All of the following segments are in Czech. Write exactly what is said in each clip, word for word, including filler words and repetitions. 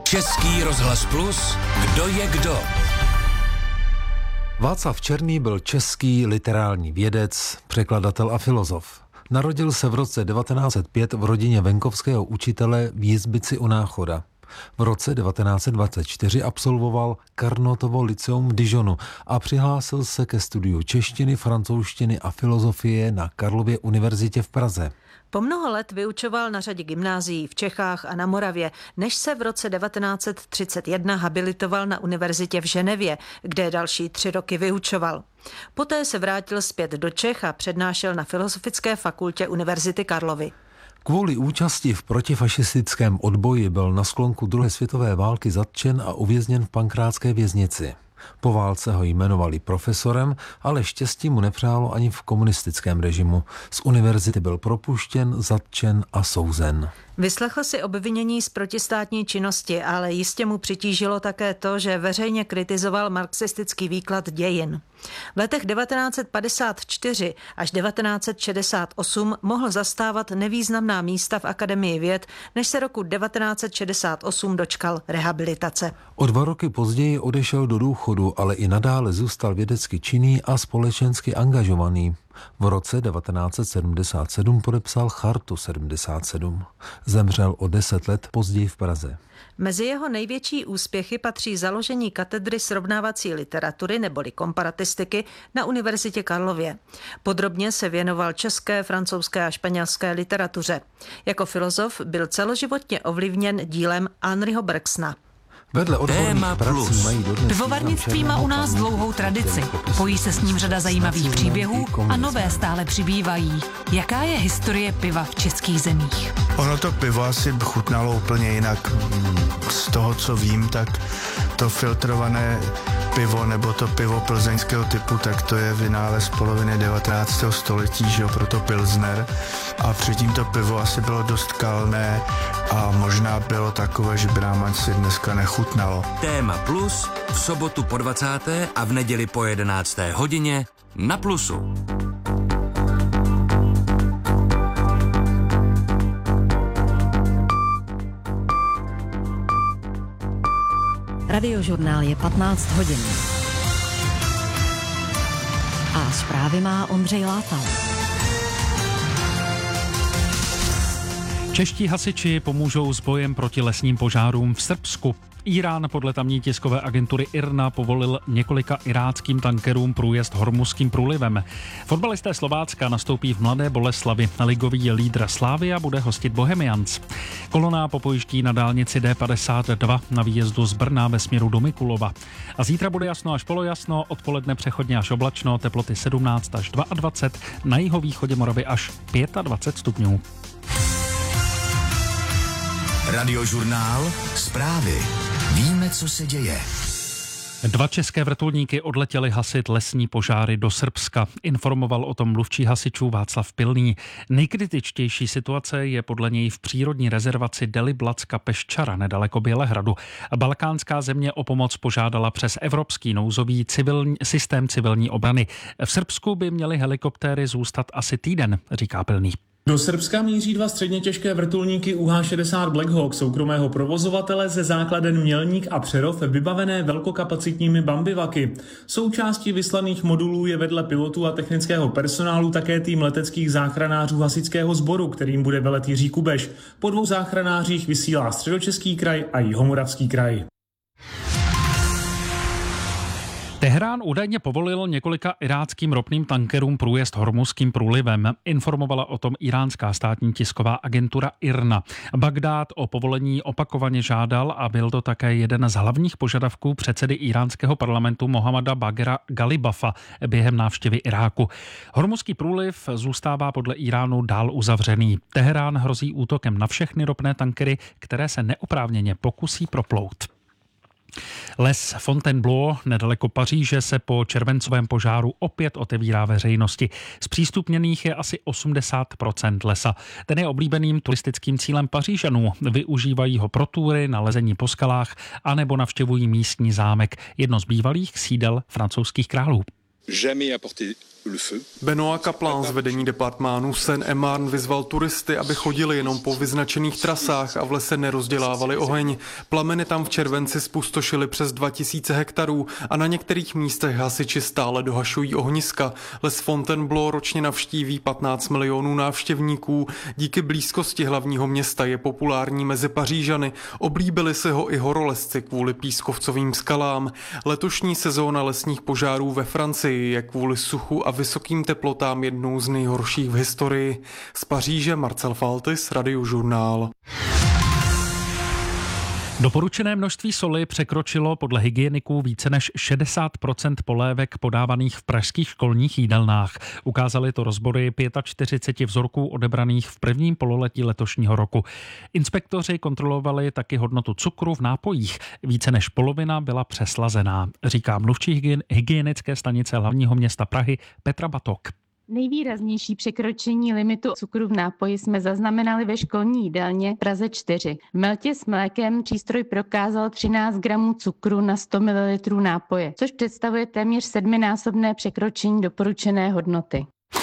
Český rozhlas Plus, kdo je kdo? Václav Černý byl český literární vědec, překladatel a filozof. Narodil se v roce devatenáct set pět v rodině venkovského učitele v Jizbici u Náchoda. V roce devatenáct set dvacet čtyři absolvoval Carnotovo lyceum v Dijonu a přihlásil se ke studiu češtiny, francouzštiny a filozofie na Karlově univerzitě v Praze. Po mnoho let vyučoval na řadě gymnázií v Čechách a na Moravě, než se v roce devatenáct set třicet jedna habilitoval na univerzitě v Ženevě, kde další tři roky vyučoval. Poté se vrátil zpět do Čech a přednášel na Filozofické fakultě Univerzity Karlovy. Kvůli účasti v protifašistickém odboji byl na sklonku druhé světové války zatčen a uvězněn v Pankrátské věznici. Po válce ho jmenovali profesorem, ale štěstí mu nepřálo ani v komunistickém režimu. Z univerzity byl propuštěn, zatčen a souzen. Vyslechl si obvinění z protistátní činnosti, ale jistě mu přitížilo také to, že veřejně kritizoval marxistický výklad dějin. V letech devatenáct set padesát čtyři až devatenáct set šedesát osm mohl zastávat nevýznamná místa v Akademii věd, než se roku devatenáct set šedesát osm dočkal rehabilitace. O dva roky později odešel do důchodu, ale i nadále zůstal vědecky činný a společensky angažovaný. V roce devatenáct set sedmdesát sedm podepsal Chartu sedmdesát sedm. Zemřel o deset let později v Praze. Mezi jeho největší úspěchy patří založení katedry srovnávací literatury neboli komparatistiky na Univerzitě Karlově. Podrobně se věnoval české, francouzské a španělské literatuře. Jako filozof byl celoživotně ovlivněn dílem Henryho Bergsona. Vedle odborných prací mají dodnes Pivovarnictví má u nás dlouhou tradici. Pojí se s ním řada zajímavých příběhů a nové stále přibývají. Jaká je historie piva v českých zemích? Ono to pivo asi chutnalo úplně jinak. Z toho, co vím, tak to filtrované pivo nebo to pivo plzeňského typu, tak to je vynález poloviny devatenáctého století, že jo, proto pilsner. A předtím to pivo asi bylo dost kalné a možná bylo takové, že by nám asi dneska nechutnalo. Téma Plus v sobotu po dvacáté a v neděli po jedenácté hodině na Plusu. Radiožurnál je patnáct hodin. A zprávy má Ondřej Látal. Čeští hasiči pomůžou s bojem proti lesním požárům v Srbsku. Irán podle tamní tiskové agentury I R N A povolil několika iráckým tankerům průjezd Hormuzským průlivem. Fotbalisté Slovácka nastoupí v Mladé Boleslavi. Ligový lídr Slavia bude hostit Bohemians. Kolona popojíždí na dálnici D padesát dva na výjezdu z Brna ve směru do Mikulova. A zítra bude jasno až polojasno, odpoledne přechodně až oblačno, teploty sedmnáct až dvacet dva, na jihovýchodě Moravy až dvacet pět stupňů. Radiožurnál, zprávy. Víme, co se děje. Dva české vrtulníky odletěly hasit lesní požáry do Srbska. Informoval o tom mluvčí hasičů Václav Pilný. Nejkritičtější situace je podle něj v přírodní rezervaci Deliblatska Peščara nedaleko Bělehradu. Balkánská země o pomoc požádala přes evropský nouzový civilní, systém civilní obrany. V Srbsku by měly helikoptéry zůstat asi týden, říká Pilný. Do Srbska míří dva středně těžké vrtulníky U H šedesát Black Hawk soukromého provozovatele ze základen Mělník a Přerov vybavené velkokapacitními bambivaky. Součástí vyslaných modulů je vedle pilotů a technického personálu také tým leteckých záchranářů hasičského sboru, kterým bude velet Jiří Kubeš. Po dvou záchranářích vysílá Středočeský kraj a Jihomoravský kraj. Teherán údajně povolil několika iráckým ropným tankerům průjezd Hormuzským průlivem. Informovala o tom iránská státní tisková agentura I R N A. Bagdád o povolení opakovaně žádal a byl to také jeden z hlavních požadavků předsedy iránského parlamentu Mohammada Baghera Galibafa během návštěvy Iráku. Hormuzský průliv zůstává podle Iránu dál uzavřený. Teherán hrozí útokem na všechny ropné tankery, které se neoprávněně pokusí proplout. Les Fontainebleau nedaleko Paříže se po červencovém požáru opět otevírá veřejnosti. Zpřístupněných je asi osmdesát procent lesa. Ten je oblíbeným turistickým cílem Pařížanů. Využívají ho pro túry, na lezení po skalách anebo navštěvují místní zámek, jedno z bývalých sídel francouzských králů. Jamais apporté Benoît Kaplan z vedení departmánu Seine-et-Marne vyzval turisty, aby chodili jenom po vyznačených trasách a v lese nerozdělávali oheň. Plameny tam v červenci spustošily přes dva tisíce hektarů a na některých místech hasiči stále dohašují ohniska. Les Fontainebleau ročně navštíví patnáct milionů návštěvníků. Díky blízkosti hlavního města je populární mezi Pařížany. Oblíbili si ho i horolezci kvůli pískovcovým skalám. Letošní sezóna lesních požárů ve Francii je kvůli suchu a vysokým teplotám jednou z nejhorších v historii. Z Paříže Marcel Faltis, Radiožurnál. Doporučené množství soli překročilo podle hygieniků více než šedesát procent polévek podávaných v pražských školních jídelnách. Ukázaly to rozbory čtyřicet pět vzorků odebraných v prvním pololetí letošního roku. Inspektoři kontrolovali taky hodnotu cukru v nápojích. Více než polovina byla přeslazená, říká mluvčí hygienické stanice hlavního města Prahy Petra Batok. Nejvýraznější překročení limitu cukru v nápoji jsme zaznamenali ve školní jídelně v Praze čtyři. V Meltě s mlékem přístroj prokázal třináct gramů cukru na sto mililitrů nápoje, což představuje téměř sedminásobné překročení doporučené hodnoty.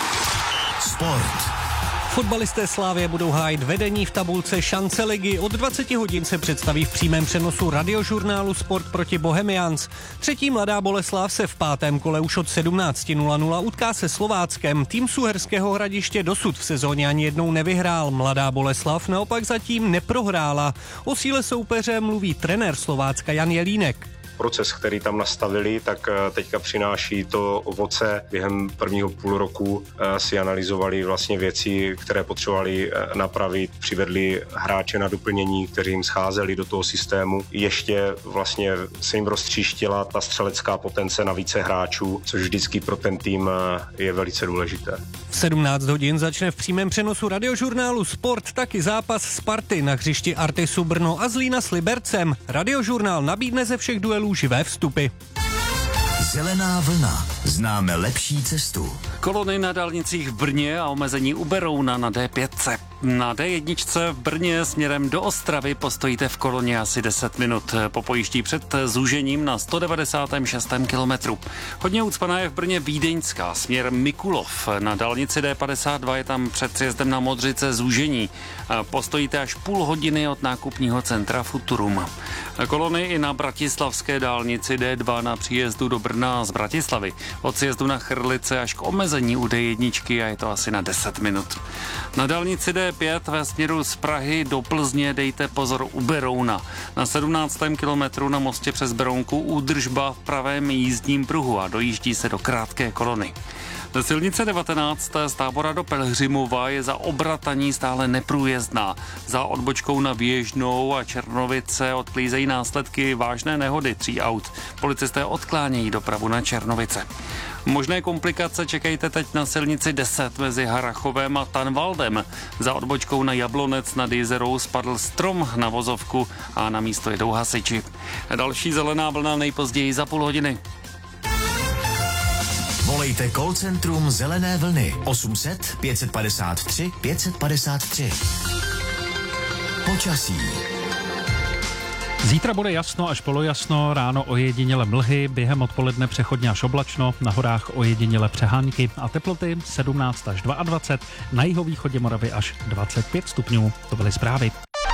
Sport. Fotbalisté Slavie budou hájit vedení v tabulce šance ligy. Od dvacet hodin se představí v přímém přenosu Radiožurnálu Sport proti Bohemians. Třetí Mladá Boleslav se v pátém kole už od sedmnáct nula nula utká se Slováckem. Tým z Uherského Hradiště dosud v sezóně ani jednou nevyhrál. Mladá Boleslav naopak zatím neprohrála. O síle soupeře mluví trenér Slovácka Jan Jelínek. Proces, který tam nastavili, tak teďka přináší to ovoce. Během prvního půl roku si analyzovali vlastně věci, které potřebovali napravit, přivedli hráče na doplnění, kteří jim scházeli do toho systému. Ještě vlastně se jim roztříštila ta střelecká potence na více hráčů, což vždycky pro ten tým je velice důležité. V sedmnáct hodin začne v přímém přenosu Radiožurnálu Sport taky zápas Sparty na hřišti Artisu Brno a Zlína s Libercem. Radiožurnál nabídne ze všech duelů živé vstupy. Zelená vlna. Známe lepší cestu. Kolony na dálnicích v Brně a omezení u Berouna na D pět. Na D jedna v Brně směrem do Ostravy postojíte v koloně asi deset minut. Po pojiští před zúžením na sto devadesátém šestém kilometru. Hodně ucpaná je v Brně Vídeňská, směr Mikulov. Na dálnici D padesát dva je tam před sjezdem na Modřice zúžení. Postojíte až půl hodiny od nákupního centra Futurum. Kolony i na bratislavské dálnici D dva na příjezdu do Brna z Bratislavy. Od sjezdu na Chrlice až k omezení u D jedna a je to asi na deset minut. Na dálnici D pět ve směru z Prahy do Plzně dejte pozor u Berouna. Na sedmnáctém kilometru na mostě přes Berounku údržba v pravém jízdním pruhu a dojíždí se do krátké kolony. Silnice devatenáct z Tábora do Pelhřimova je za Obrataní stále neprůjezdná. Za odbočkou na Běžnou a Černovice odklízejí následky vážné nehody tří aut. Policisté odklánějí dopravu na Černovice. Možné komplikace čekejte teď na silnici deset mezi Harrachovem a Tanvaldem. Za odbočkou na Jablonec nad Jizerou spadl strom na vozovku a na místo jedou hasiči. Další zelená vlna nejpozději za půl hodiny. Volejte call centrum Zelené vlny osm set pět padesát tři pět padesát tři. Počasí. Zítra bude jasno až polojasno, ráno ojediněle mlhy, během odpoledne přechodně až oblačno, na horách ojediněle přehánky a teploty sedmnáct až dvacet dva, na jihovýchodě Moravy až dvacet pět stupňů. To byly zprávy.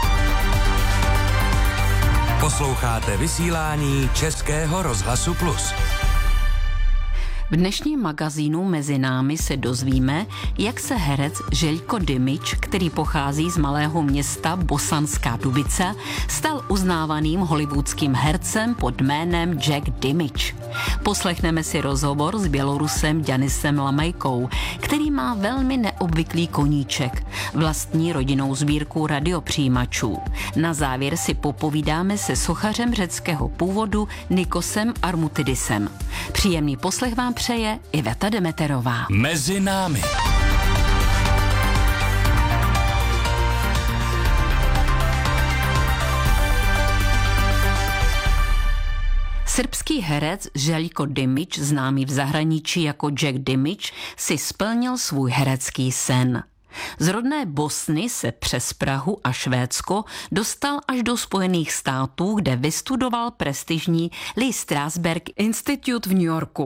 Posloucháte vysílání Českého rozhlasu Plus. V dnešním magazínu Mezi námi se dozvíme, jak se herec Željko Dimič, který pochází z malého města Bosanská Dubice, stal uznávaným hollywoodským hercem pod jménem Jack Dimič. Poslechneme si rozhovor s Bělorusem Janisem Lamejkou, který má velmi neobvyklý koníček, vlastní rodinnou sbírku radiopřijímačů. Na závěr si popovídáme se sochařem řeckého původu Nikosem Armutidisem. Příjemný poslech vám přeje Iveta Demeterová. Mezi námi. Srbský herec Željko Dimič, známý v zahraničí jako Jack Dimič, si splnil svůj herecký sen. Z rodné Bosny se přes Prahu a Švédsko dostal až do Spojených států, kde vystudoval prestižní Lee Strasberg Institute v New Yorku.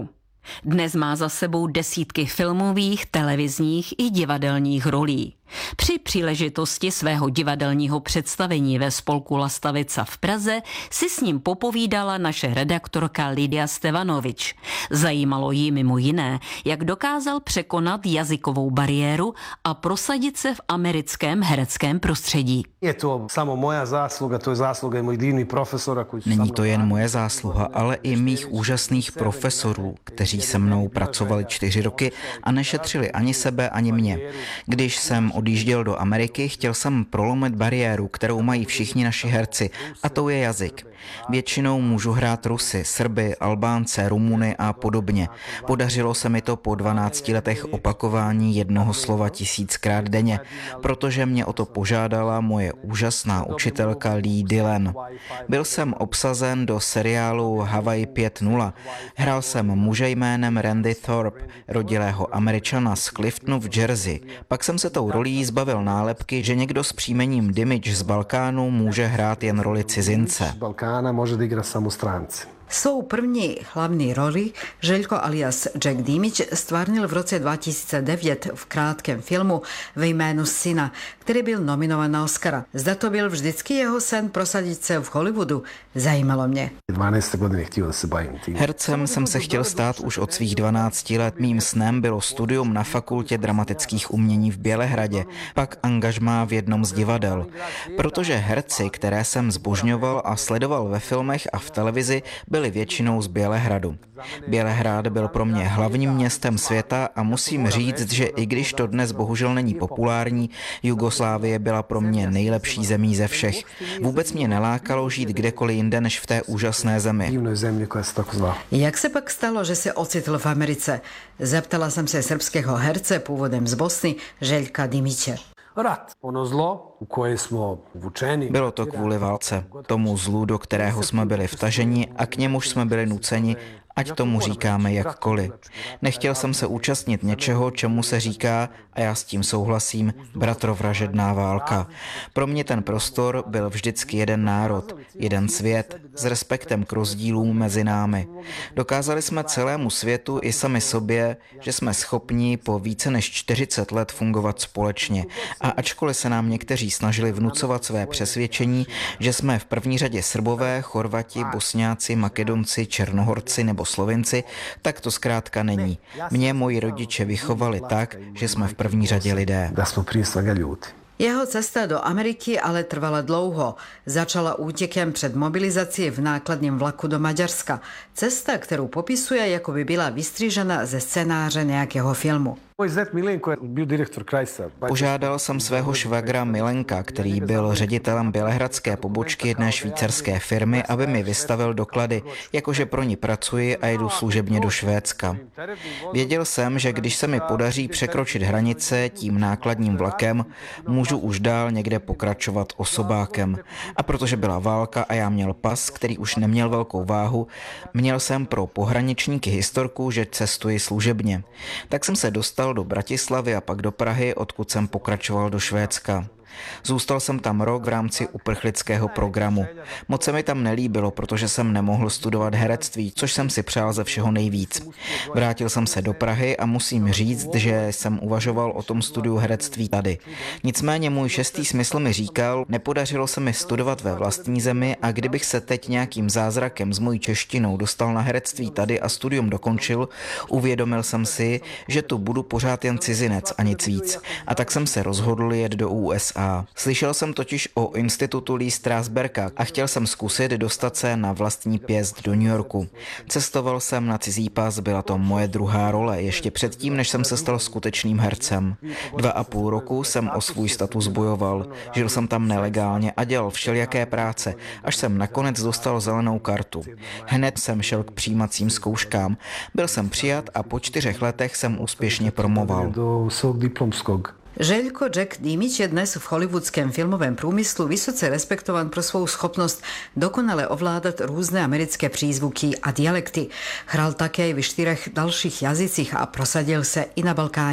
Dnes má za sebou desítky filmových, televizních i divadelních rolí. Při příležitosti svého divadelního představení ve spolku Lastavica v Praze si s ním popovídala naše redaktorka Lidia Stevanovič. Zajímalo jí mimo jiné, jak dokázal překonat jazykovou bariéru a prosadit se v americkém hereckém prostředí. Je to samo moja zásluga, to je zásluga i můj divný profesora. Není to jen moje zásluha, ale i mých úžasných profesorů, kteří se mnou pracovali čtyři roky a nešetřili ani sebe, ani mě. Když jsem odjížděl do Ameriky, chtěl jsem prolomit bariéru, kterou mají všichni naši herci, a to je jazyk. Většinou můžu hrát Rusy, Srby, Albánce, Rumuny a podobně. Podařilo se mi to po dvanácti letech opakování jednoho slova tisíckrát denně, protože mě o to požádala moje úžasná učitelka Lee Dillon. Byl jsem obsazen do seriálu Hawaii pět nula. Hrál jsem muže jménem Randy Thorpe, rodilého Američana z Cliftonu v Jersey. Pak jsem se tou rolí zbavil nálepky, že někdo s příjmením Dimič z Balkánu může hrát jen roli cizince. Može da igra samo stranci. Svou první hlavní roli Željko alias Jack Dimić stvárnil v roce dva tisíce devět v krátkém filmu Ve jménu syna, který byl nominován na Oscara. Zda to byl vždycky jeho sen prosadit se v Hollywoodu? Zajímalo mě. dvanácté godine chtěl se bavit tím. Hercem jsem se chtěl stát už od svých dvanácti let. Mým snem bylo studium na Fakultě dramatických umění v Bělehradě, pak angažmá v jednom z divadel. Protože herci, které jsem zbožňoval a sledoval ve filmech a v televizi, byli většinou z Bělehradu. Bělehrad byl pro mě hlavním městem světa a musím říct, že i když to dnes bohužel není populární, Jugoslávie byla pro mě nejlepší zemí ze všech. Vůbec mě nelákalo žít kdekoliv jinde než v té úžasné zemi. Jak se pak stalo, že se ocitl v Americe? Zeptala jsem se srbského herce původem z Bosny, Željka Dimiće. Rat, ono zlo, u koje smo vučeni. Bylo to kvůli válce, tomu zlu, do kterého jsme byli vtaženi a k němuž jsme byli nuceni, ať tomu říkáme jakkoliv. Nechtěl jsem se účastnit něčeho, čemu se říká, a já s tím souhlasím, bratrovražedná válka. Pro mě ten prostor byl vždycky jeden národ, jeden svět, s respektem k rozdílům mezi námi. Dokázali jsme celému světu i sami sobě, že jsme schopni po více než čtyřicet let fungovat společně. A ačkoliv se nám někteří snažili vnucovat své přesvědčení, že jsme v první řadě Srbové, Chorvati, Bosňáci, Makedonci, Černohorci nebo Slovinci, tak to zkrátka není. Mě moji rodiče vychovali tak, že jsme v první řadě lidé. Jeho cesta do Ameriky ale trvala dlouho. Začala útěkem před mobilizací v nákladním vlaku do Maďarska. Cesta, kterou popisuje, jako by byla vystřížena ze scénáře nějakého filmu. Požádal jsem svého švagra Milenka, který byl ředitelem bělehradské pobočky jedné švýcarské firmy, aby mi vystavil doklady, jakože pro ní pracuji a jedu služebně do Švédska. Věděl jsem, že když se mi podaří překročit hranice tím nákladním vlakem, můžu už dál někde pokračovat osobákem. A protože byla válka a já měl pas, který už neměl velkou váhu, měl jsem pro pohraničníky historku, že cestuji služebně. Tak jsem se dostal do Bratislavy a pak do Prahy, odkud jsem pokračoval do Švédska. Zůstal jsem tam rok v rámci uprchlického programu. Moc se mi tam nelíbilo, protože jsem nemohl studovat herectví, což jsem si přál ze všeho nejvíc. Vrátil jsem se do Prahy a musím říct, že jsem uvažoval o tom studiu herectví tady. Nicméně můj šestý smysl mi říkal, nepodařilo se mi studovat ve vlastní zemi a kdybych se teď nějakým zázrakem s mojí češtinou dostal na herectví tady a studium dokončil, uvědomil jsem si, že tu budu pořád jen cizinec a nic víc. A tak jsem se rozhodl jet do U S A. Slyšel jsem totiž o institutu Lee Strasberga a chtěl jsem zkusit dostat se na vlastní pěst do New Yorku. Cestoval jsem na cizí pas, byla to moje druhá role, ještě předtím, než jsem se stal skutečným hercem. Dva a půl roku jsem o svůj status bojoval. Žil jsem tam nelegálně a dělal všelijaké práce, až jsem nakonec dostal zelenou kartu. Hned jsem šel k přijímacím zkouškám. Byl jsem přijat a po čtyřech letech jsem úspěšně promoval. Željko Jack Dimić je dnes v hollywoodském filmovém průmyslu vysoce respektovan pro svou schopnost dokonale ovládat různé americké přízvuky a dialekty. Hrál také ve čtyřech dalších jazycích a prosadil se i na Balkáně.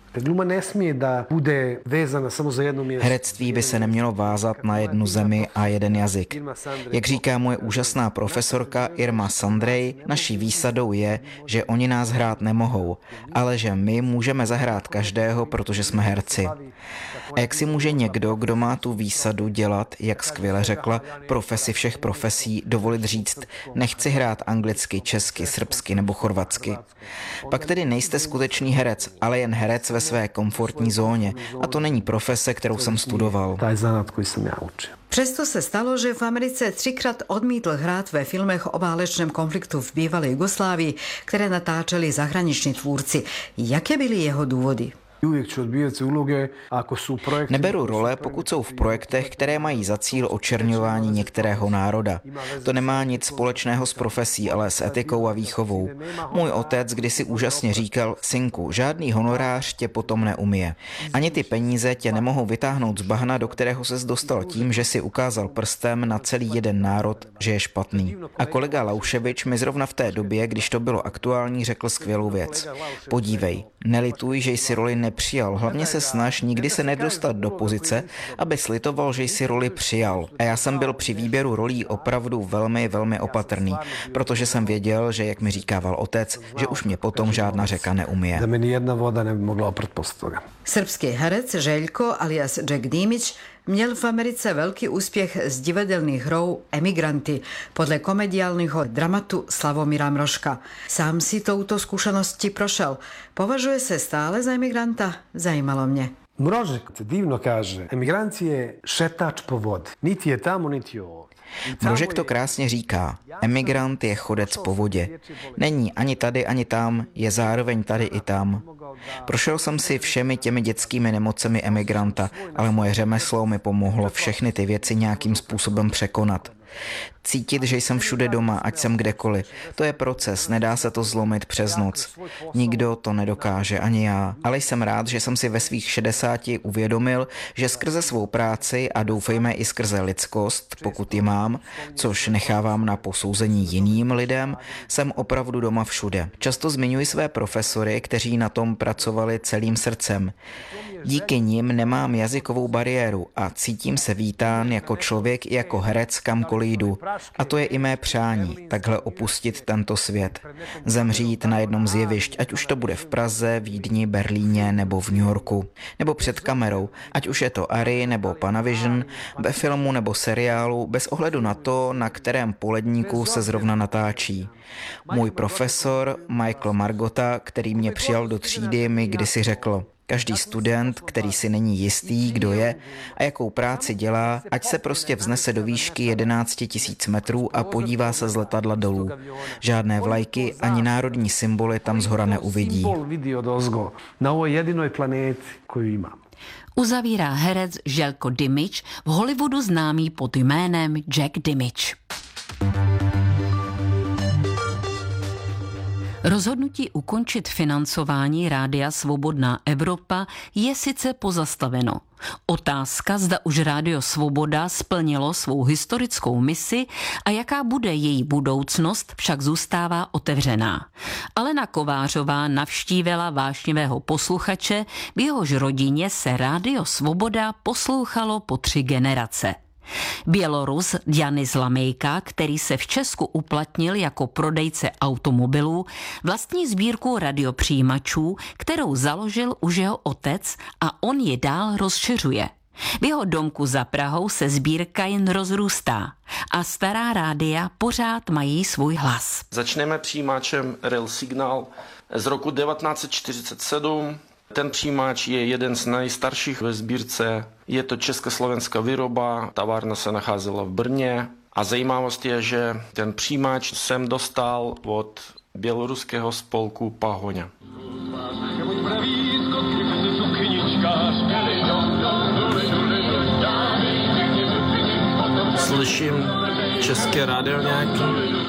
Herectví by se nemělo vázat na jednu zemi a jeden jazyk. Jak říká moje úžasná profesorka Irma Sandrej, naší výsadou je, že oni nás hrát nemohou, ale že my můžeme zahrát každého, protože jsme herci. A jak si může někdo, kdo má tu výsadu dělat, jak skvěle řekla, profesi všech profesí, dovolit říct, nechci hrát anglicky, česky, srbsky nebo chorvatsky. Pak tedy nejste skutečný herec, ale jen herec ve své komfortní zóně. A to není profese, kterou jsem studoval. Přesto se stalo, že v Americe třikrát odmítl hrát ve filmech o válečném konfliktu v bývalé Jugoslávii, které natáčeli zahraniční tvůrci. Jaké byly jeho důvody? Neberu role, pokud jsou v projektech, které mají za cíl očerňování některého národa. To nemá nic společného s profesí, ale s etikou a výchovou. Můj otec kdysi úžasně říkal, synku, žádný honorář tě potom neumije. Ani ty peníze tě nemohou vytáhnout z bahna, do kterého ses dostal tím, že si ukázal prstem na celý jeden národ, že je špatný. A kolega Lauševič mi zrovna v té době, když to bylo aktuální, řekl skvělou věc. Podívej, nelituj, že jsi roli nepřijal. Hlavně se snaž nikdy se nedostat do pozice, aby slitoval, že jsi roli přijal. A já jsem byl při výběru rolí opravdu velmi, velmi opatrný, protože jsem věděl, že, jak mi říkával otec, že už mě potom žádná řeka neumije. Srbský herec Željko alias Jack Dimić měl v Americe velký úspěch z divadelných hrou Emigranti podle komediálního dramatu Slavomíra Mrožka. Sám si touto zkušeností prošel. Považuje se stále za emigranta? Zajímalo mě. Mrožek divno kaže, emigranci je šetač po vodi. Niti je tamo, niti je ovdje. Mrožek to krásně říká. Emigrant je chodec po vodě. Není ani tady, ani tam, je zároveň tady i tam. Prošel jsem si všemi těmi dětskými nemocemi emigranta, ale moje řemeslo mi pomohlo všechny ty věci nějakým způsobem překonat. Cítit, že jsem všude doma, ať jsem kdekoliv. To je proces, nedá se to zlomit přes noc. Nikdo to nedokáže, ani já. Ale jsem rád, že jsem si ve svých šedesáti uvědomil, že skrze svou práci a doufejme i skrze lidskost, pokud ji mám, což nechávám na posouzení jiným lidem, jsem opravdu doma všude. Často zmiňuji své profesory, kteří na tom pracovali celým srdcem. Díky nim nemám jazykovou bariéru a cítím se vítán jako člověk i jako herec kamkoliv jdu. A to je i mé přání, takhle opustit tento svět. Zemřít na jednom z jevišť, ať už to bude v Praze, Vídni, Berlíně nebo v New Yorku. Nebo před kamerou, ať už je to Ari nebo Panavision, ve filmu nebo seriálu, bez ohledu na to, na kterém poledníku se zrovna natáčí. Můj profesor Michael Margota, který mě přijal do třídy, mi kdysi řekl: každý student, který si není jistý, kdo je a jakou práci dělá, ať se prostě vznese do výšky jedenáct tisíc metrů a podívá se z letadla dolů. Žádné vlajky ani národní symboly tam zhora neuvidí. Uzavírá herec Željko Dimić, v Hollywoodu známý pod jménem Jack Dimić. Rozhodnutí ukončit financování Rádia Svobodná Evropa je sice pozastaveno. Otázka, zda už Rádio Svoboda splnilo svou historickou misi a jaká bude její budoucnost, však zůstává otevřená. Alena Kovářová navštívila vášnivého posluchače, v jehož rodině se Rádio Svoboda poslouchalo po tři generace. Bělorus Janis Lamejka, který se v Česku uplatnil jako prodejce automobilů, vlastní sbírku radiopřijímačů, kterou založil už jeho otec a on ji dál rozšiřuje. V jeho domku za Prahou se sbírka jen rozrůstá a stará rádia pořád mají svůj hlas. Začneme přijímačem Rail Signal z roku devatenáct set čtyřicet sedm. Ten přijímač je jeden z nejstarších ve sbírce. Je to československá výroba, továrna se nacházela v Brně. A zajímavost je, že ten přijímač jsem dostal od běloruského spolku Pahoňa. Slyším české rádio nějaký?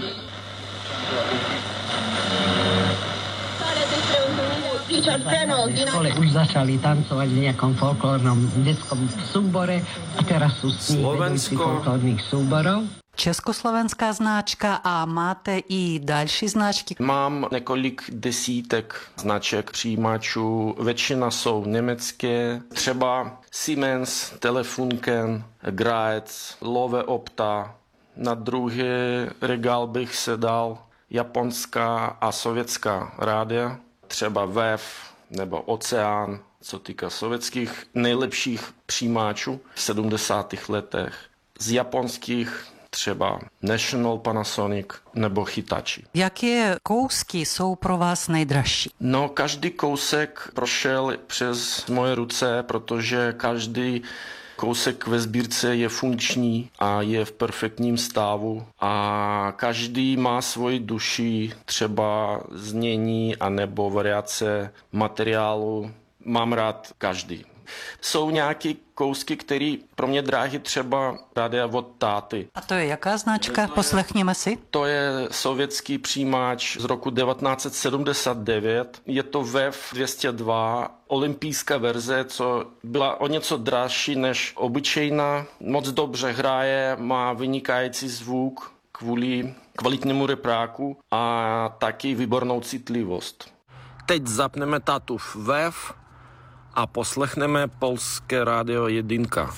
Škole už začali tancovať v nejakom folklórnom detskom súbore a teraz sú s nich vedúci folklórnych súborov. československá značka a máte i další značky? Mám několik desítek značek přijímačů, většina jsou německé, třeba Siemens, Telefunken, Graetz, Lowe Opta. Na druhý regál bych se dal japonská a sovětská rádia, třeba W E F nebo Oceán, co týká sovětských nejlepších přijímačů v sedmdesátých letech. Z japonských třeba National, Panasonic nebo Hitachi. Jaké kousky jsou pro vás nejdražší? No, každý kousek prošel přes moje ruce, protože každý kousek ve sbírce je funkční a je v perfektním stavu a každý má svoji duši, třeba znění anebo variace materiálu. Mám rád každý. Jsou nějaké kousky, které pro mě dráhy, třeba rádia od táty. A to je jaká značka? Poslechněme si. To je sovětský přijímač z roku devatenáct set sedmdesát devět. Je to W E F dvě stě dva, olympijská verze, co byla o něco dražší než obyčejná. Moc dobře hraje, má vynikající zvuk kvůli kvalitnímu repráku a taky výbornou citlivost. Teď zapneme tatův W E F a poslechneme polské rádio jedynka.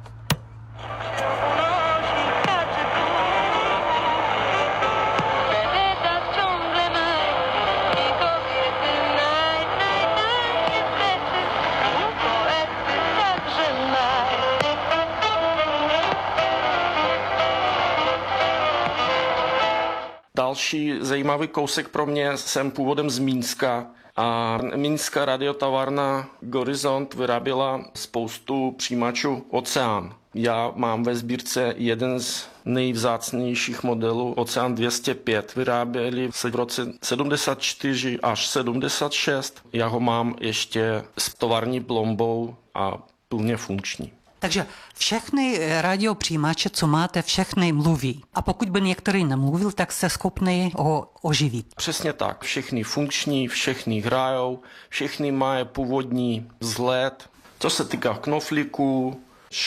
Další zajímavý kousek pro mě, jsem původem z Mínska a Mínská radiotavárna Gorizont vyráběla spoustu přijímačů Oceán. Já mám ve sbírce jeden z nejvzácnějších modelů Oceán dvě stě pět. Vyráběli se v roce sedmdesát čtyři až sedmdesát šest. Já ho mám ještě s tovární plombou a plně funkční. Takže všechny radiopřijímače, co máte, všechny mluví. A pokud by některý nemluvil, tak jste schopni ho oživit. Přesně tak. Všechny funkční, všechny hrajou, všechny mají původní vzhled. Co se týká knoflíků,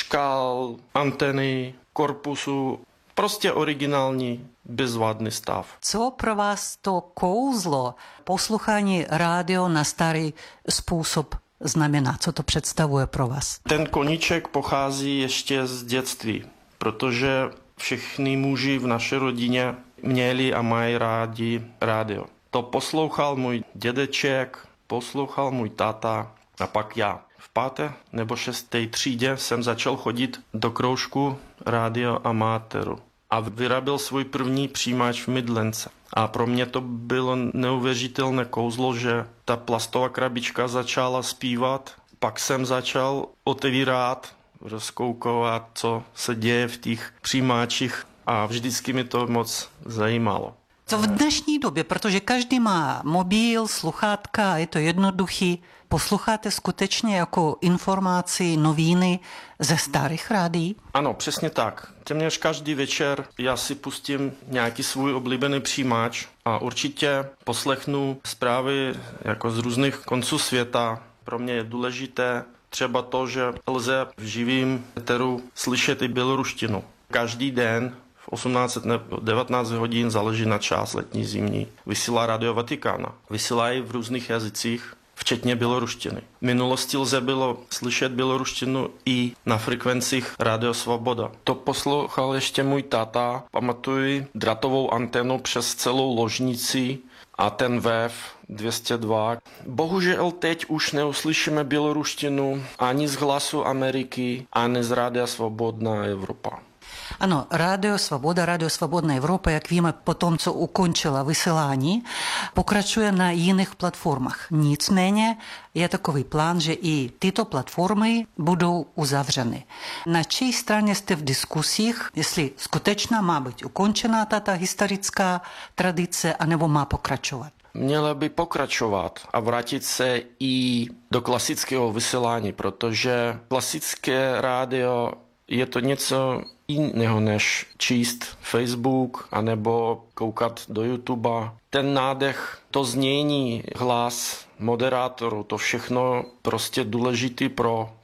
škál, anteny, korpusu, prostě originální, bezvadný stav. Co pro vás to kouzlo poslouchání rádio na starý způsob znamená? Co to představuje pro vás? Ten koníček pochází ještě z dětství, protože všichni muži v naší rodině měli a mají rádi rádio. To poslouchal můj dědeček, poslouchal můj táta a pak já. V páté nebo šesté třídě jsem začal chodit do kroužku rádio amatéru a vyráběl svůj první přijímač v Midlance. A pro mě to bylo neuvěřitelné kouzlo, že ta plastová krabička začala zpívat. Pak jsem začal otevírat, rozkoukovat, co se děje v těch přijímačích a vždycky mi to moc zajímalo. Co v dnešní době, protože každý má mobil, sluchátka, je to jednoduchý, posloucháte skutečně jako informaci, noviny ze starých rádií? Ano, přesně tak. Téměř každý večer já si pustím nějaký svůj oblíbený přijímač a určitě poslechnu zprávy jako z různých konců světa. Pro mě je důležité třeba to, že lze v živým éteru slyšet i běloruštinu. Každý den v osmnáct nebo devatenáct hodin, záleží na čas, letní, zimní, vysílá Radio Vatikána. Vysílají v různých jazycích, včetně běloruštiny. V minulosti lze bylo slyšet běloruštinu i na frekvencích Radio Svoboda. To poslouchal ještě můj táta. Pamatuji dratovou antenu přes celou ložnici a ten W E F dvě stě dva. Bohužel teď už neuslyšíme běloruštinu ani z Hlasu Ameriky, ani z Rádia Svobodná Evropa. Ano, Rádio Svoboda, Rádio Svobodná Evropa, jak víme, po tom, co ukončila vysílání, pokračuje na jiných platformách. Nicméně je takový plán, že i tyto platformy budou uzavřeny. Na čí straně jste v diskusích, jestli skutečně má být ukončena tato historická tradice, anebo má pokračovat? Měla by pokračovat a vrátit se i do klasického vysílání, protože klasické rádio je to něco jiného než číst Facebook anebo koukat do YouTube. Ten nádech, to znění, hlas moderátoru, to všechno prostě důležitý pro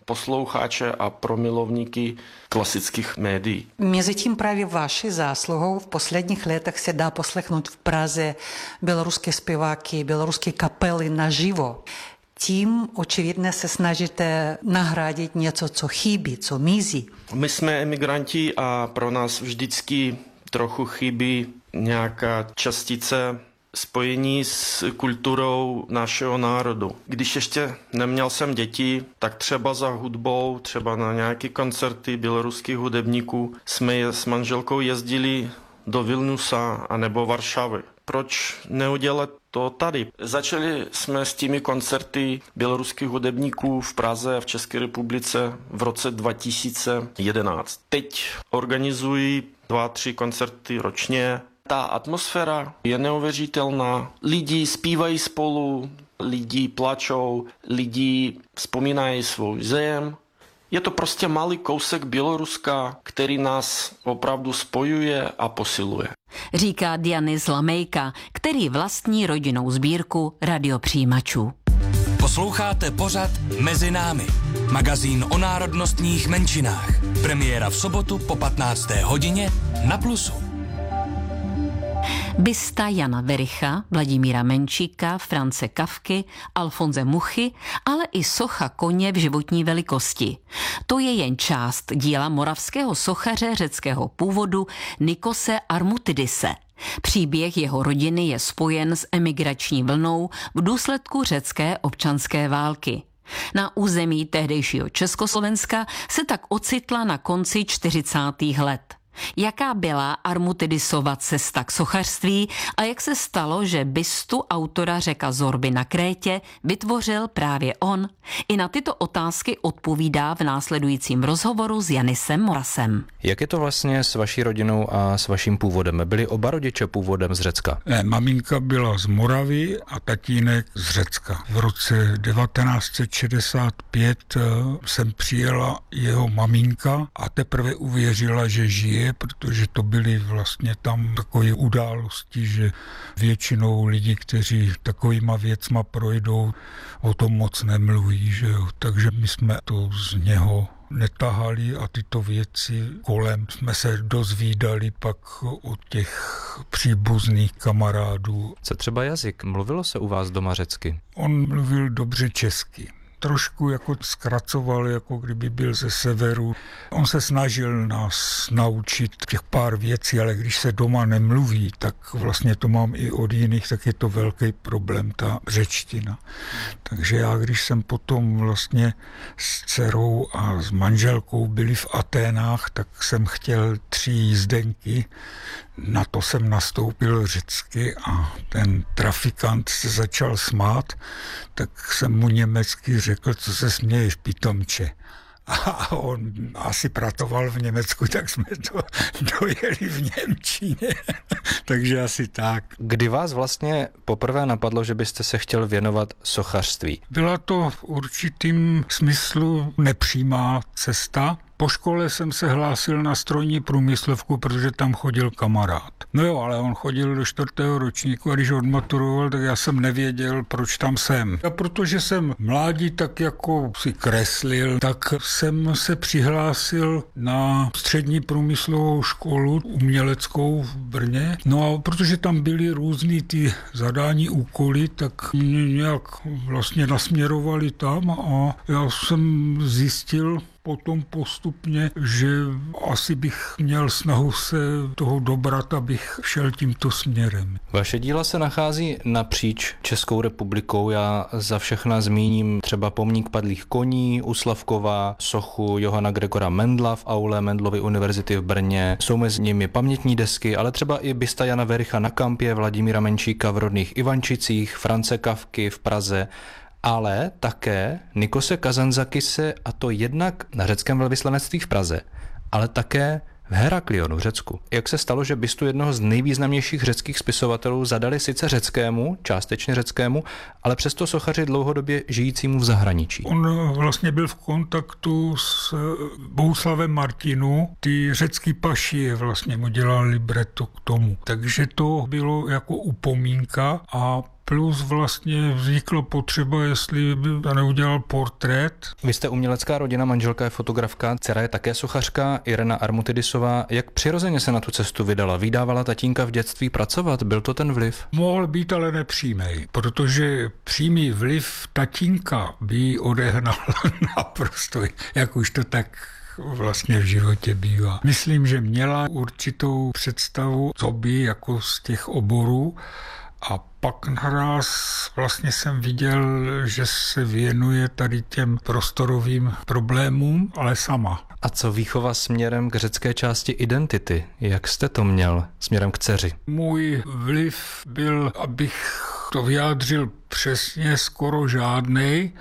posluchače a pro milovníky klasických médií. Mezitím právě vaší zásluhou v posledních letech se dá poslechnout v Praze běloruské zpěváky, běloruské kapely naživo. Tím očividně se snažíte nahradit něco, co chybí, co mizí. My jsme emigranti a pro nás vždycky trochu chybí nějaká částice spojení s kulturou našeho národu. Když ještě neměl jsem děti, tak třeba za hudbou, třeba na nějaké koncerty běloruských hudebníků jsme je s manželkou jezdili do Vilniusa anebo Varšavy. Proč neudělat to tady? Začali jsme s těmi koncerty běloruských hudebníků v Praze a v České republice v roce dva tisíce jedenáct. Teď organizují dva, tři koncerty ročně. Ta atmosféra je neuvěřitelná. Lidi zpívají spolu, lidi plačou, lidi vzpomínají svůj zem. Je to prostě malý kousek Běloruska, který nás opravdu spojuje a posiluje. Říká Dianis Lamejka, který vlastní rodinnou sbírku radiopřijímačů. Posloucháte pořad Mezi námi. Magazín o národnostních menšinách. Premiéra v sobotu po patnácté hodině na Plusu. Bysta Jana Vericha, Vladimíra Menšíka, France Kafky, Alfonse Muchy, ale i socha koně v životní velikosti. To je jen část díla moravského sochaře řeckého původu Nikose Armutidise. Příběh jeho rodiny je spojen s emigrační vlnou v důsledku řecké občanské války. Na území tehdejšího Československa se tak ocitla na konci čtyřicátých let. Jaká byla Armutidisova cesta k sochařství a jak se stalo, že bystu autora Řeka Zorby na Krétě vytvořil právě on? I na tyto otázky odpovídá v následujícím rozhovoru s Janisem Morasem. Jak je to vlastně s vaší rodinou a s vaším původem? Byli oba rodiče původem z Řecka? Ne, maminka byla z Moravy a tatínek z Řecka. V roce devatenáct set šedesát pět jsem přijela jeho maminka a teprve uvěřila, že žije, protože to byly vlastně tam takové události, že většinou lidi, kteří takovýma věcma projdou, o tom moc nemluví, že jo. Takže my jsme to z něho netahali a tyto věci kolem jsme se dozvídali pak od těch příbuzných kamarádů. Co třeba jazyk? Mluvilo se u vás doma řecky? On mluvil dobře česky. Trošku jako zkracoval, jako kdyby byl ze severu. On se snažil nás naučit těch pár věcí, ale když se doma nemluví, tak vlastně to mám i od jiných, tak je to velký problém, ta řečtina. Takže já, když jsem potom vlastně s dcerou a s manželkou byli v Aténách, tak jsem chtěl tři jízdenky. Na to jsem nastoupil řecky a ten trafikant se začal smát, tak jsem mu německy řekl, co se směješ, pitomče. A on asi pracoval v Německu, tak jsme to dojeli v němčině. Takže asi tak. Kdy vás vlastně poprvé napadlo, že byste se chtěl věnovat sochařství? Byla to v určitým smyslu nepřímá cesta. Po škole jsem se hlásil na strojní průmyslovku, protože tam chodil kamarád. No jo, ale on chodil do čtvrtého ročníku a když odmaturoval, tak já jsem nevěděl, proč tam jsem. A protože jsem mládí tak jako si kreslil, tak jsem se přihlásil na střední průmyslovou školu uměleckou v Brně. No a protože tam byly různý ty zadání úkoly, tak mě nějak vlastně nasměrovali tam a já jsem zjistil potom postupně, že asi bych měl snahu se toho dobrat, abych šel tímto směrem. Vaše díla se nachází napříč Českou republikou. Já za všechna zmíním třeba pomník padlých koní u Slavkova, sochu Johana Gregora Mendla v aule Mendlovy univerzity v Brně. Jsou mezi nimi pamětní desky, ale třeba i bysta Jana Vericha na Kampě, Vladimíra Menšíka v rodných Ivančicích, France Kafky v Praze, ale také Nikose Kazantzakise, a to jednak na řeckém velvyslanectví v Praze, ale také v Heraklionu v Řecku. Jak se stalo, že bystu jednoho z nejvýznamnějších řeckých spisovatelů zadali sice řeckému, částečně řeckému, ale přesto sochaři dlouhodobě žijícímu v zahraničí? On vlastně byl v kontaktu s Bohuslavem Martinu, ty řecký paši vlastně mu dělal libreto k tomu. Takže to bylo jako upomínka a plus vlastně vznikla potřeba, jestli by neudělal portrét. Vy jste umělecká rodina, manželka je fotografka, dcera je také sochařka, Irena Armutidisová. Jak přirozeně se na tu cestu vydala? Vydávala tatínka v dětství pracovat? Byl to ten vliv? Mohl být, ale nepřímej, protože přímý vliv tatínka by odehnal naprosto, jak už to tak vlastně v životě bývá. Myslím, že měla určitou představu, co by jako z těch oborů, a pak naraz vlastně jsem viděl, že se věnuje tady těm prostorovým problémům, ale sama. A co výchova směrem k řecké části identity? Jak jste to měl směrem k dceři? Můj vliv byl, abych to vyjádřil přesně, skoro žádnej,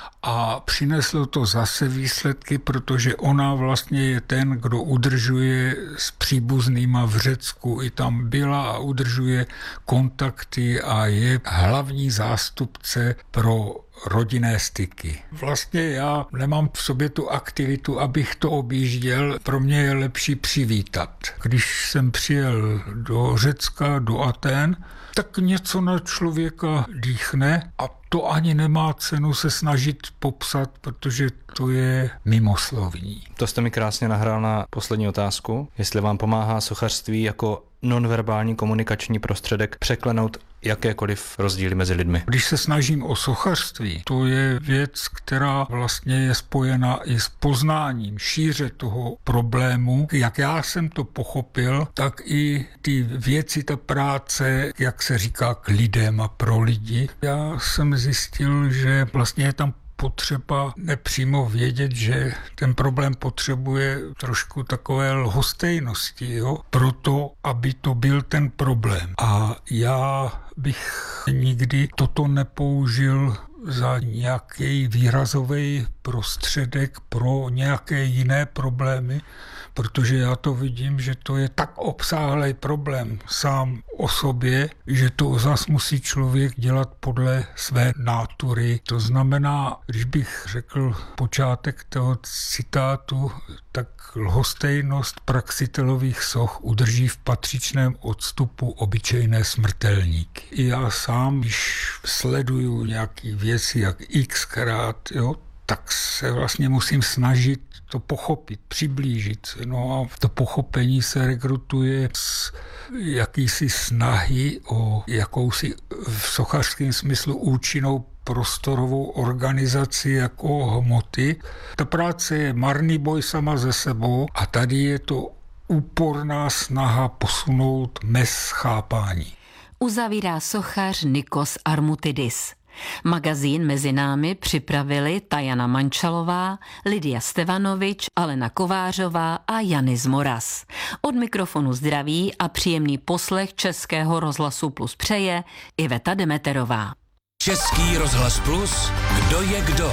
a přineslo to zase výsledky, protože ona vlastně je ten, kdo udržuje s příbuznýma v Řecku. I tam byla a udržuje kontakty a je hlavní zástupce pro rodinné styky. Vlastně já nemám v sobě tu aktivitu, abych to objížděl. Pro mě je lepší přivítat. Když jsem přijel do Řecka, do Athén, tak něco na člověka dýchne a to ani nemá cenu se snažit popsat, protože to je mimoslovní. To jste mi krásně nahrál na poslední otázku. Jestli vám pomáhá sochařství jako nonverbální komunikační prostředek překlenout jakékoliv rozdíly mezi lidmi. Když se snažím o sochařství, to je věc, která vlastně je spojena i s poznáním šíře toho problému. Jak já jsem to pochopil, tak i ty věci, ta práce, jak se říká, k lidem a pro lidi. Já jsem zjistil, že vlastně je tam potřeba nepřímo vědět, že ten problém potřebuje trošku takové lhostejnosti, jo? Proto, aby to byl ten problém. A já bych nikdy toto nepoužil za nějaký výrazový prostředek pro nějaké jiné problémy, protože já to vidím, že to je tak obsáhlý problém sám o sobě, že to zas musí člověk dělat podle své nátury. To znamená, když bych řekl počátek toho citátu, tak lhostejnost praxitelových soch udrží v patřičném odstupu obyčejné smrtelníky. I já sám, když sleduju nějaký věci jak xkrát, jo, tak se vlastně musím snažit to pochopit, přiblížit. No a to pochopení se rekrutuje z jakýsi snahy o jakousi v sochařském smyslu účinnou prostorovou organizaci jako hmoty. Ta práce je marný boj sama ze sebou a tady je to úporná snaha posunout mez chápání. Uzavírá sochař Nikos Armutidis. Magazín Mezi námi připravili Tajana Mančalová, Lidia Stevanovič, Alena Kovářová a Janis Moras. Od mikrofonu zdraví a příjemný poslech Českého rozhlasu Plus přeje Iveta Demeterová. Český rozhlas Plus, kdo je kdo?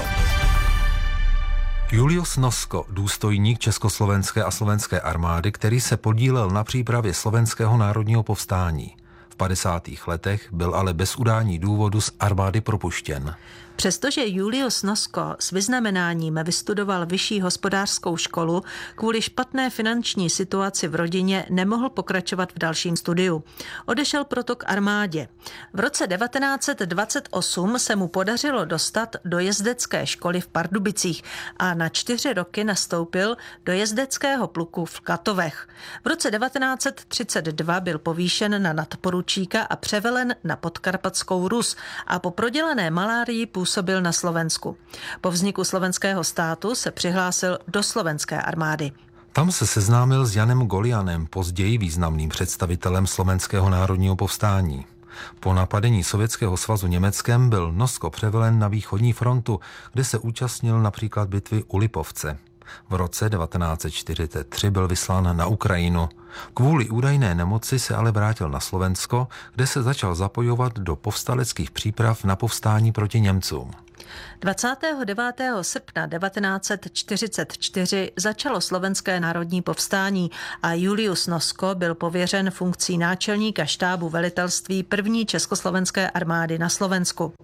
Julius Nosko, důstojník československé a slovenské armády, který se podílel na přípravě slovenského národního povstání. V padesátých letech byl ale bez udání důvodu z armády propuštěn. Přestože Julius Nosko s vyznamenáním vystudoval vyšší hospodářskou školu, kvůli špatné finanční situaci v rodině nemohl pokračovat v dalším studiu. Odešel proto k armádě. V roce devatenáct set dvacet osm se mu podařilo dostat do jezdecké školy v Pardubicích a na čtyři roky nastoupil do jezdeckého pluku v Klatovech. V roce devatenáct set třicet dva byl povýšen na nadporučíka a převelen na Podkarpatskou Rus a po prodělané malárii působil na Slovensku. Po vzniku slovenského státu se přihlásil do slovenské armády. Tam se seznámil s Janem Golianem, později významným představitelem slovenského národního povstání. Po napadení Sovětského svazu Německem byl Nosko převelen na východní frontu, kde se účastnil například bitvy u Lipovce. V roce devatenáct set čtyřicet tři byl vyslán na Ukrajinu. Kvůli údajné nemoci se ale vrátil na Slovensko, kde se začal zapojovat do povstaleckých příprav na povstání proti Němcům. dvacátého devátého srpna devatenáct set čtyřicet čtyři začalo slovenské národní povstání a Julius Nosko byl pověřen funkcí náčelníka štábu velitelství první československé armády na Slovensku.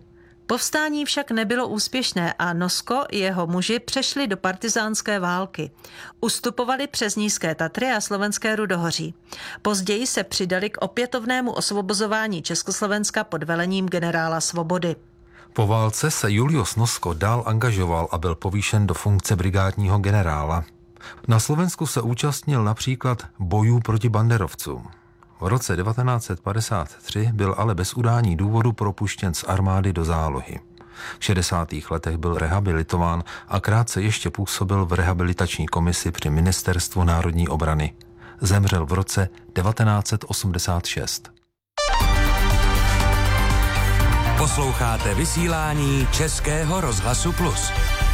Povstání však nebylo úspěšné a Nosko i jeho muži přešli do partyzánské války. Ustupovali přes Nízké Tatry a Slovenské Rudohoří. Později se přidali k opětovnému osvobozování Československa pod velením generála Svobody. Po válce se Julius Nosko dál angažoval a byl povýšen do funkce brigádního generála. Na Slovensku se účastnil například bojů proti banderovcům. V roce devatenáct set padesát tři byl ale bez udání důvodu propuštěn z armády do zálohy. V šedesátých letech byl rehabilitován a krátce ještě působil v rehabilitační komisi při Ministerstvu národní obrany. Zemřel v roce devatenáct set osmdesát šest. Posloucháte vysílání Českého rozhlasu Plus.